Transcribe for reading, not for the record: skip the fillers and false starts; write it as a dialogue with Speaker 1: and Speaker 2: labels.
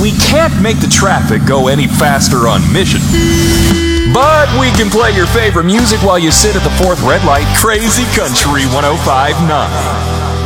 Speaker 1: we can't make the traffic go any faster on Mission. But we can play your favorite music while you sit at the fourth red light, Crazy Country 105.9.